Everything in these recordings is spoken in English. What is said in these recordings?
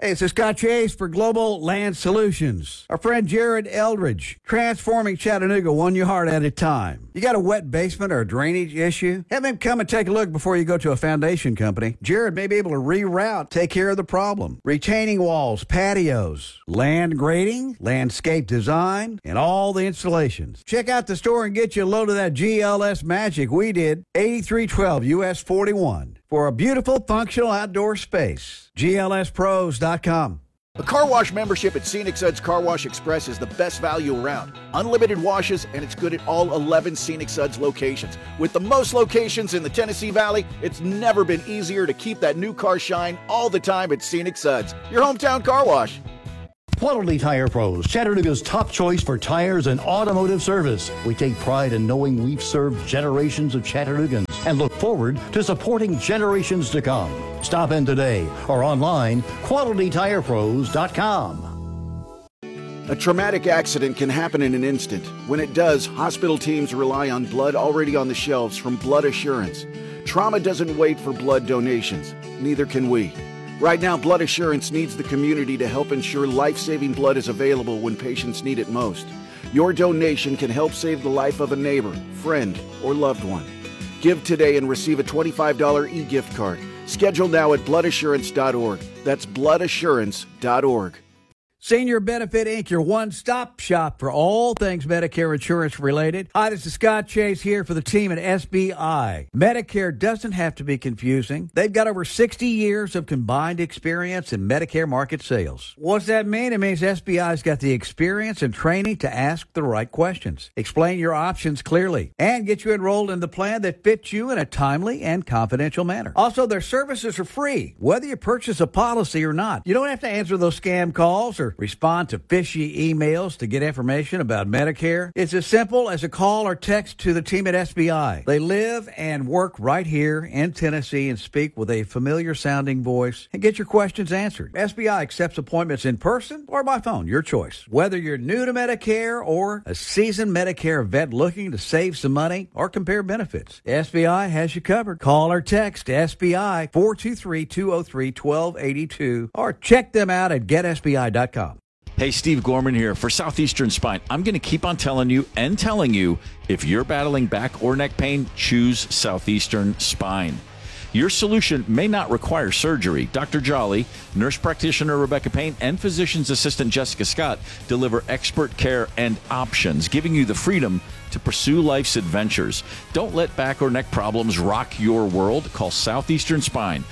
Hey, it's Scott Chase for Global Land Solutions. Our friend Jared Eldridge, transforming Chattanooga one yard at a time. You got a wet basement or a drainage issue? Have him come and take a look before you go to a foundation company. Jared may be able to reroute, take care of the problem. Retaining walls, patios, land grading, landscape design, and all the installations. Check out the store and get you a load of that GLS magic we did, 8312 US 41. For a beautiful, functional outdoor space. GLSpros.com. A car wash membership at Scenic Suds Car Wash Express is the best value around. Unlimited washes, and it's good at all 11 Scenic Suds locations. With the most locations in the Tennessee Valley, it's never been easier to keep that new car shine all the time at Scenic Suds, your hometown car wash. Quality Tire Pros, Chattanooga's top choice for tires and automotive service. We take pride in knowing we've served generations of Chattanoogans and look forward to supporting generations to come. Stop in today or online, qualitytirepros.com. A traumatic accident can happen in an instant. When it does, hospital teams rely on blood already on the shelves from Blood Assurance. Trauma doesn't wait for blood donations. Neither can we. Right now, Blood Assurance needs the community to help ensure life-saving blood is available when patients need it most. Your donation can help save the life of a neighbor, friend, or loved one. Give today and receive a $25 e-gift card. Schedule now at bloodassurance.org. That's bloodassurance.org. Senior Benefit Inc., your one-stop shop for all things Medicare insurance related. Hi, this is Scott Chase here for the team at SBI. Medicare doesn't have to be confusing. They've got over 60 years of combined experience in Medicare market sales. What's that mean? It means SBI's got the experience and training to ask the right questions, explain your options clearly, and get you enrolled in the plan that fits you in a timely and confidential manner. Also, their services are free, whether you purchase a policy or not. You don't have to answer those scam calls or respond to fishy emails to get information about Medicare. It's as simple as a call or text to the team at SBI. They live and work right here in Tennessee and speak with a familiar sounding voice and get your questions answered. SBI accepts appointments in person or by phone, your choice. Whether you're new to Medicare or a seasoned Medicare vet looking to save some money or compare benefits, SBI has you covered. Call or text SBI 423-203-1282 or check them out at getsbi.com. Hey, Steve Gorman here for Southeastern Spine. I'm going to keep on telling you, if you're battling back or neck pain, choose Southeastern Spine. Your solution may not require surgery. Dr. Jolly, nurse practitioner Rebecca Payne, and physician's assistant Jessica Scott deliver expert care and options, giving you the freedom to pursue life's adventures. Don't let back or neck problems rock your world. Call Southeastern Spine,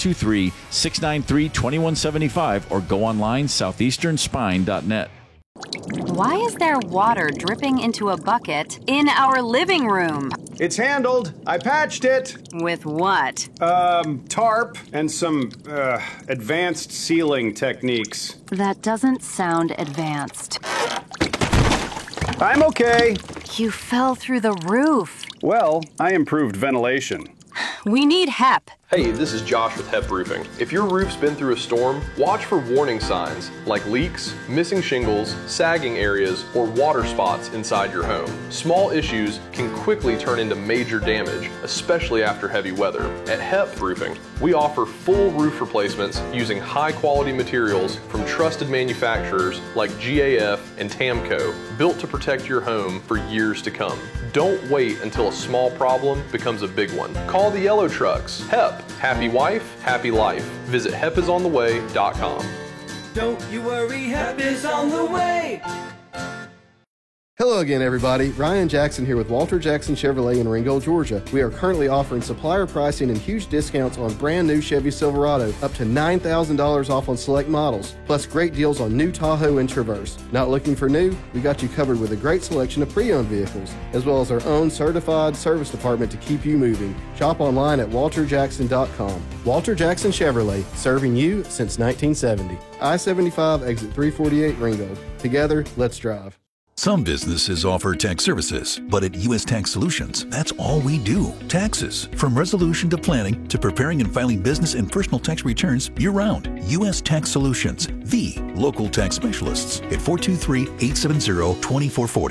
423-693-2175, or go online, southeasternspine.net. Why is there water dripping into a bucket in our living room? It's handled. I patched it. With what? Tarp and some, advanced sealing techniques. That doesn't sound advanced. I'm okay. You fell through the roof. Well, I improved ventilation. We need HEP. Hey, this is Josh with HEP Roofing. If your roof's been through a storm, watch for warning signs like leaks, missing shingles, sagging areas, or water spots inside your home. Small issues can quickly turn into major damage, especially after heavy weather. At HEP Roofing, we offer full roof replacements using high-quality materials from trusted manufacturers like GAF and TAMCO, built to protect your home for years to come. Don't wait until a small problem becomes a big one. Call the yellow trucks. HEP. Happy wife, happy life. Visit hepisontheway.com. Don't you worry, HEP is on the way. Hello again, everybody. Ryan Jackson here with Walter Jackson Chevrolet in Ringgold, Georgia. We are currently offering supplier pricing and huge discounts on brand new Chevy Silverado, up to $9,000 off on select models, plus great deals on new Tahoe and Traverse. Not looking for new? We got you covered with a great selection of pre-owned vehicles, as well as our own certified service department to keep you moving. Shop online at walterjackson.com. Walter Jackson Chevrolet, serving you since 1970. I-75 exit 348 Ringgold. Together, let's drive. Some businesses offer tax services, but at U.S. Tax Solutions, that's all we do. Taxes. From resolution to planning to preparing and filing business and personal tax returns year-round. U.S. Tax Solutions, the local tax specialists at 423-870-2440.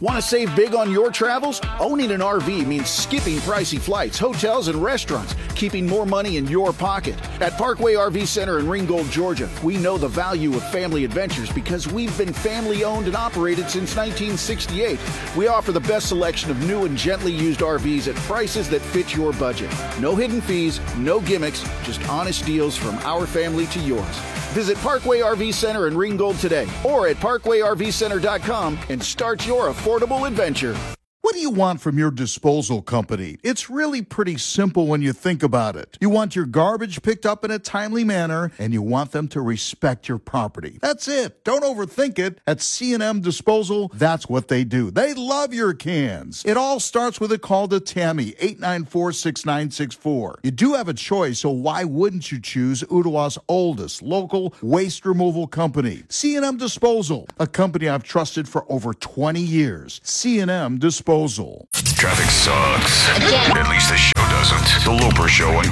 Want to save big on your travels? Owning an RV means skipping pricey flights, hotels, and restaurants, keeping more money in your pocket. At Parkway RV Center in Ringgold, Georgia, we know the value of family adventures because we've been family owned and operated since 1968. We offer the best selection of new and gently used RVs at prices that fit your budget. No hidden fees, no gimmicks, just honest deals from our family to yours. Visit Parkway RV Center in Ringgold today or at parkwayRVcenter.com and start your affordable adventure. What do you want from your disposal company? It's really pretty simple when you think about it. You want your garbage picked up in a timely manner, and you want them to respect your property. That's it. Don't overthink it. At C&M Disposal, that's what they do. They love your cans. It all starts with a call to Tammy, 894-6964. You do have a choice, so why wouldn't you choose Ottawa's oldest local waste removal company? C&M Disposal, a company I've trusted for over 20 years. C&M Disposal. Traffic sucks. At least the show doesn't. The Loper Show on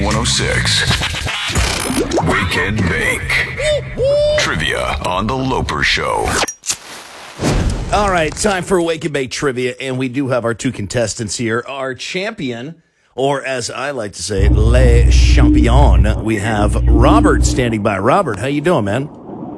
KZ106. Wake and Bake. Trivia on The Loper Show. All right, time for Wake and Bake Trivia, and we do have our two contestants here. Our champion, or as I like to say, Le Champion. We have Robert standing by. Robert, how you doing, man?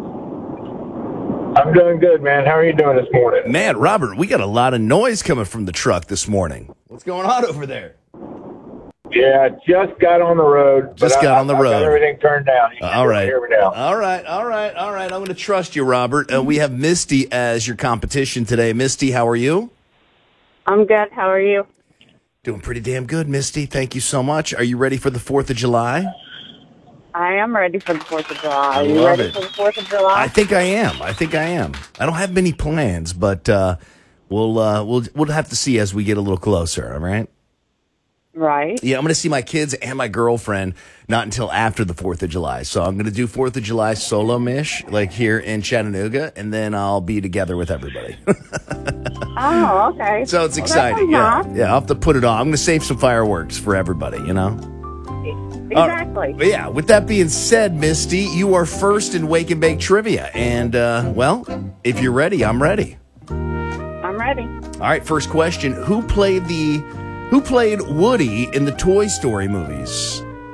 I'm doing good, man. How are you doing this morning? Man, Robert, we got a lot of noise coming from the truck this morning. What's going on over there? Yeah, I just got on the road. Just got on the road. Got everything turned down. All right. Hear me now. All right. I'm going to trust you, Robert. We have Misty as your competition today. Misty, how are you? I'm good. How are you? Doing pretty damn good, Misty. Thank you so much. Are you ready for the 4th of July? I am ready for the 4th of July. Are you love ready it. for the 4th of July? I think I am. I don't have many plans, but we'll have to see as we get a little closer, all right? Right. Yeah, I'm going to see my kids and my girlfriend not until after the 4th of July. So I'm going to do 4th of July solo-mish, like here in Chattanooga, and then I'll be together with everybody. Oh, okay. So it's exciting. Yeah, I'll have to put it on. I'm going to save some fireworks for everybody, you know? Exactly. Yeah, with that being said, Misty, you are first in Wake and Bake Trivia. And, well, if you're ready, I'm ready. I'm ready. All right, first question. Who played Woody in the Toy Story movies?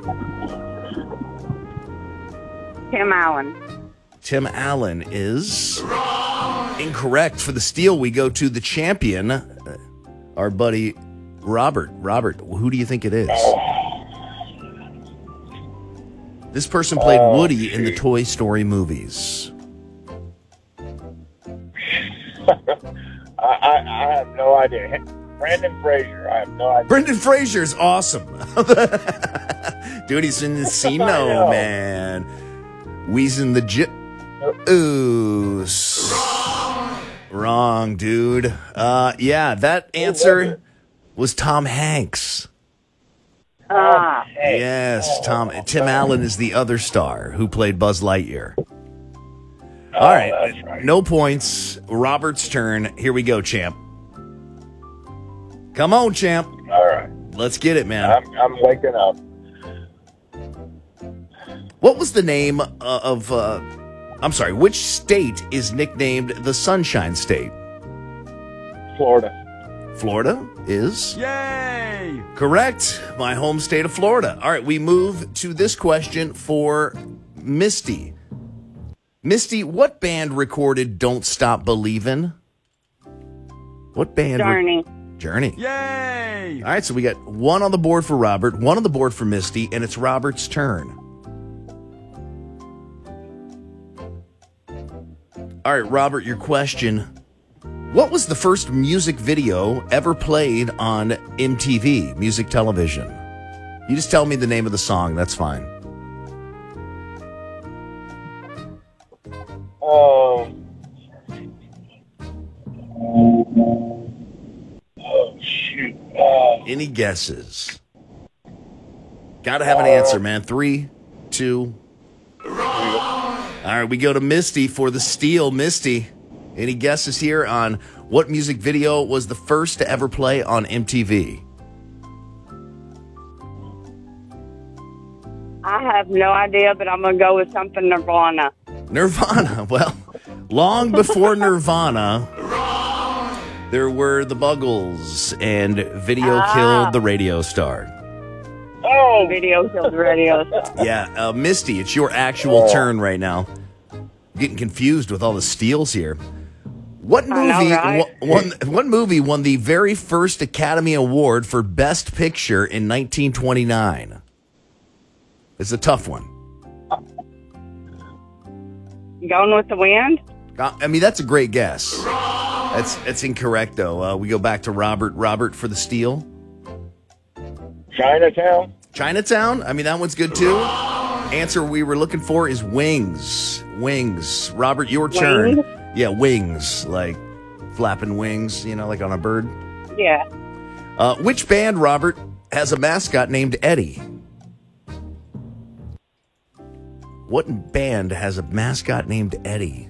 Tim Allen. Tim Allen is incorrect. For the steal, we go to the champion, our buddy Robert. Robert, who do you think it is? This person played Woody in the Toy Story movies. I have no idea. Brendan Fraser. I have no idea. Brendan Fraser's awesome. Dude, he's in the Casino, man. We's in the Oos. Wrong, dude. Yeah, that answer was Tom Hanks. Yes, Tim Allen is the other star who played Buzz Lightyear. All right, right, no points. Robert's turn. Here we go, champ. Come on, champ. All right. Let's get it, man. I'm waking up. What was the name of, which state is nicknamed the Sunshine State? Florida. Florida is? Yay! Correct. My home state of Florida. All right, we move to this question for Misty. Misty, what band recorded Don't Stop Believin'? What band? Journey. Journey. Yay! All right, so we got one on the board for Robert, one on the board for Misty, and it's Robert's turn. All right, Robert, your question. What was the first music video ever played on MTV, music television? You just tell me the name of the song, that's fine. Oh, shoot. Any guesses? Gotta have an answer, man. 3, 2. All right, we go to Misty for the steal. Misty, any guesses here on what music video was the first to ever play on MTV? I have no idea, but I'm going to go with something Nirvana. Nirvana. Well, long before Nirvana, There were the Buggles, and Video killed the radio star. Oh, Video killed the radio star. Yeah, Misty, it's your actual turn right now. I'm getting confused with all the steals here. What movie what movie won the very first Academy Award for Best Picture in 1929? It's a tough one. Gone with the Wind? I mean, that's a great guess. That's incorrect, though. We go back to Robert. Robert for the steal. Chinatown? Chinatown? I mean, that one's good, too. Answer we were looking for is Wings. Wings. Robert, your turn. Yeah, wings. Like flapping wings, like on a bird. Yeah. Which band, Robert, has a mascot named Eddie? What band has a mascot named Eddie?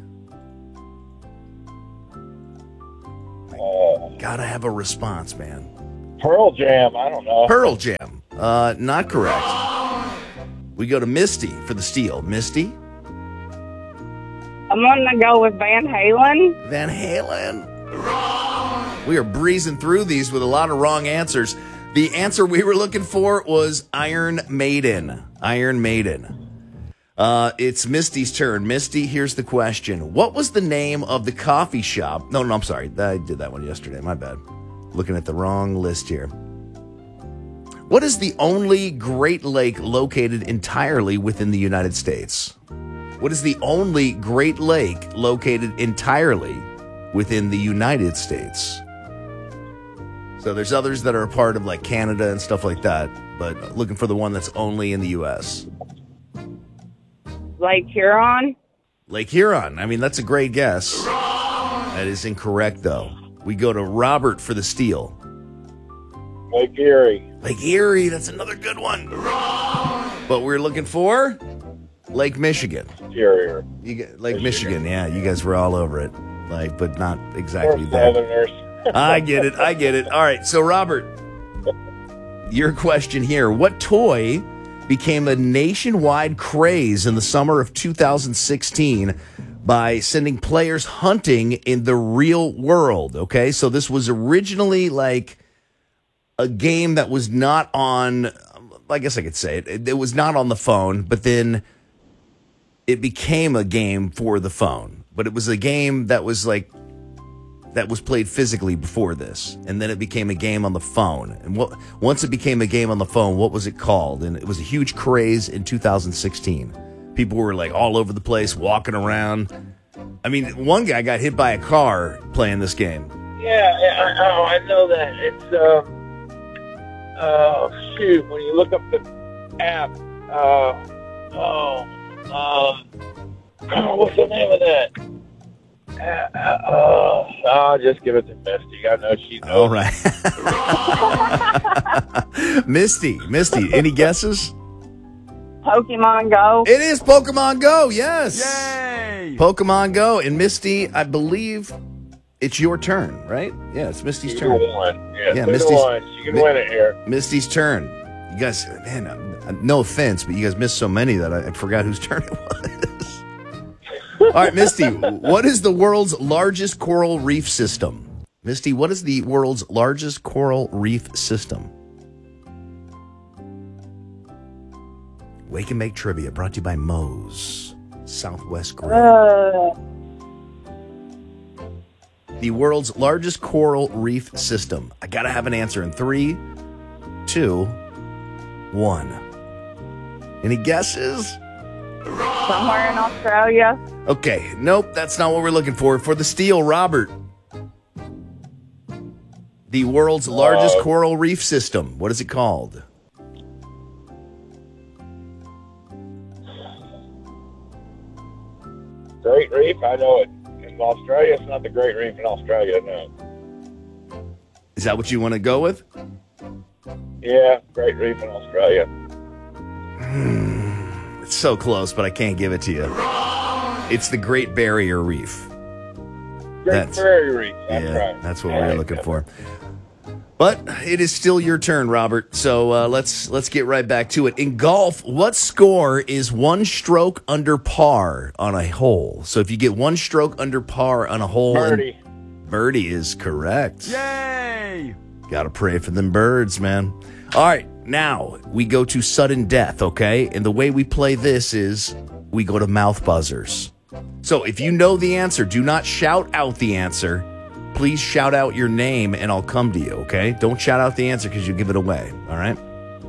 Gotta have a response, man. Pearl Jam, I don't know. Pearl Jam. Not correct. We go to Misty for the steal. Misty? I'm going to go with Van Halen. Van Halen? We are breezing through these with a lot of wrong answers. The answer we were looking for was Iron Maiden. Iron Maiden. It's Misty's turn. Misty, here's the question. What was the name of the coffee shop? No, I'm sorry. I did that one yesterday. My bad. Looking at the wrong list here. What is the only Great Lake located entirely within the United States? What is the only Great Lake located entirely within the United States? So there's others that are a part of like Canada and stuff like that, but looking for the one that's only in the U.S. Lake Huron? Lake Huron. I mean, that's a great guess. That is incorrect, though. We go to Robert for the steal. Lake Erie. Lake Erie. That's another good one. But we're looking for Lake Michigan. Superior. Lake Michigan. Yeah, you guys were all over it. But not exactly that. Southerners. I get it. All right, so Robert, your question here. What toy became a nationwide craze in the summer of 2016 by sending players hunting in the real world? Okay, so this was originally like a game that was not on, I guess I could say it. It was not on the phone, but then it became a game for the phone. But it was a game that was played physically before this, and then it became a game on the phone. And once it became a game on the phone, what was it called? And it was a huge craze in 2016. People were like all over the place, walking around. I mean, one guy got hit by a car playing this game. Yeah, I know that. It's, when you look up the app, what's the name of that? I'll just give it to Misty. I know she knows. All right. Misty, any guesses? Pokemon Go. It is Pokemon Go, yes. Yay! Pokemon Go. And Misty, I believe it's your turn, right? Yeah, it's Misty's turn. Yeah, Misty's one. She can win it here. Misty's turn. You guys, man, no offense, but you guys missed so many that I forgot whose turn it was. All right, Misty, what is the world's largest coral reef system? Misty, what is the world's largest coral reef system? Wake and Make Trivia, brought to you by Moe's Southwest Grill. The world's largest coral reef system. I gotta have an answer in 3, 2, 1. Any guesses? Somewhere in Australia. Okay, nope, that's not what we're looking for. For the steal, Robert. The world's largest coral reef system. What is it called? Great Reef, I know it. In Australia, it's not the Great Reef in Australia, no. Is that what you want to go with? Yeah, Great Reef in Australia. It's so close, but I can't give it to you. It's the Great Barrier Reef. Barrier Reef, that's right. That's what we're looking for. But it is still your turn, Robert. So let's get right back to it. In golf, what score is 1 stroke under par on a hole? So if you get 1 stroke under par on a hole, Birdie is correct. Yay! Gotta pray for them birds, man. All right, now we go to sudden death, okay? And the way we play this is we go to mouth buzzers. So if you know the answer, do not shout out the answer. Please shout out your name and I'll come to you, okay? Don't shout out the answer because you give it away, all right?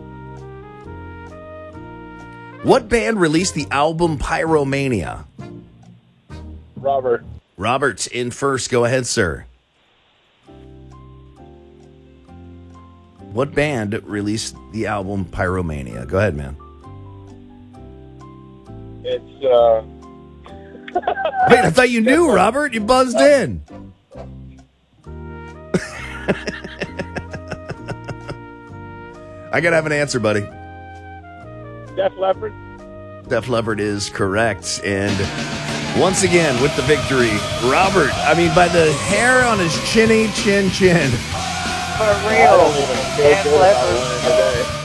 What band released the album Pyromania? Robert. Robert's in first. Go ahead, sir. What band released the album Pyromania? Go ahead, man. It's, Wait, I thought you knew, Robert. You buzzed in. I gotta have an answer, buddy. Def Leppard. Def Leppard is correct. And once again, with the victory, Robert, by the hair on his chin. For real. Def Leppard.